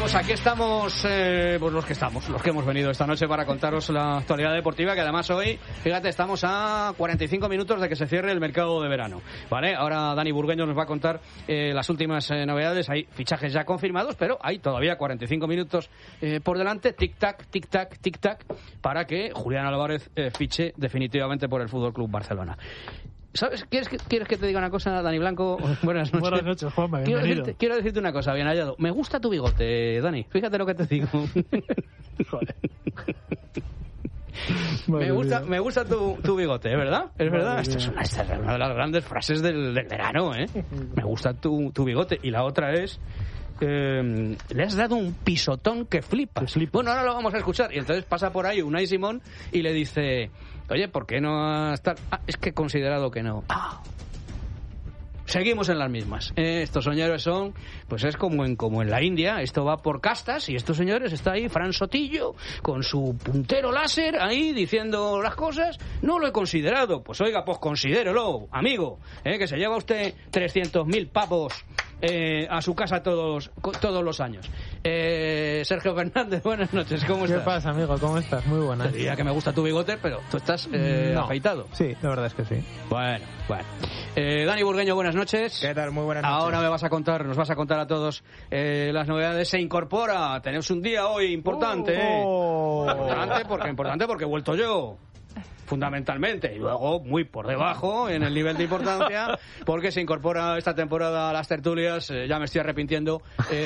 aquí estamos, pues los que hemos venido esta noche para contaros la actualidad deportiva, que además hoy, fíjate, estamos a 45 minutos de que se cierre el mercado de verano, ¿vale? Ahora Dani Burgueño nos va a contar las últimas novedades. Hay fichajes ya confirmados, pero hay todavía 45 minutos por delante, tic-tac, tic-tac, tic-tac, para que Julián Álvarez fiche definitivamente por el Fútbol Club Barcelona. ¿Sabes? ¿Quieres que te diga una cosa, Dani Blanco? Buenas noches. Buenas noches, Juanma. Quiero decirte una cosa, bien hallado. Me gusta tu bigote, Dani. Fíjate lo que te digo. Joder. Me gusta tu bigote, ¿es verdad? Es verdad. Esta es una de las grandes frases del verano, ¿eh? Me gusta tu bigote. Y la otra es... le has dado un pisotón que flipas. Bueno, ahora lo vamos a escuchar. Y entonces pasa por ahí Unai Simón y le dice: oye, ¿por qué no estar? Es que he considerado que no. Seguimos en las mismas. Estos señores son, pues es como en la India, esto va por castas, y estos señores, está ahí Fran Sotillo con su puntero láser ahí diciendo las cosas. No lo he considerado. Pues oiga, pues considérelo, amigo, que se lleva usted 300.000 pavos a su casa todos los años. Sergio Fernández, buenas noches, ¿cómo estás? ¿Qué pasa, amigo? ¿Cómo estás? Muy buenas. Te diría que me gusta tu bigote, pero tú estás afeitado. Sí, la verdad es que sí. Bueno. Dani Burgueño, buenas noches. ¿Qué tal? Muy buenas noches. Ahora nos vas a contar a todos las novedades. Se incorpora, tenemos un día hoy importante. Importante porque he vuelto yo. Fundamentalmente, y luego muy por debajo en el nivel de importancia, porque se incorpora esta temporada a las tertulias, ya me estoy arrepintiendo,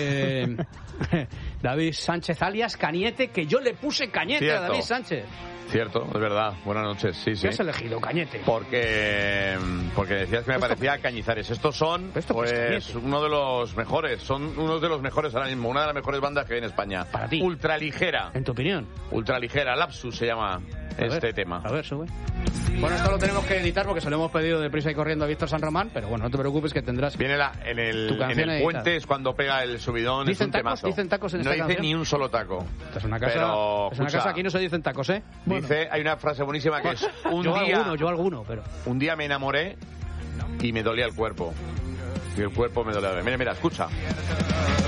David Sánchez alias Cañete, que yo le puse Cañete. Cierto. A David Sánchez. Cierto, es verdad. Buenas noches, sí. ¿Qué has elegido, Cañete? Porque decías que me parecía Cañizares. Estos son, pues, uno de los mejores. Son uno de los mejores ahora mismo. Una de las mejores bandas que hay en España. Para ti. Ultraligera. ¿En tu opinión? Ultraligera. Lapsus se llama tema. A ver, sube. Bueno, esto lo tenemos que editar porque se lo hemos pedido deprisa y corriendo a Víctor San Román, pero bueno, no te preocupes que tendrás. Viene en el puente, es cuando pega el subidón. ¿Dicen es un tacos? temazo. ¿Dicen tacos en esta canción? No dice ni un solo taco. Esta es una casa, aquí no se dicen tacos, ¿eh? Hay una frase buenísima que es yo alguno, pero un día me enamoré y me dolía el cuerpo. Y el cuerpo me dolía. Mira, escucha.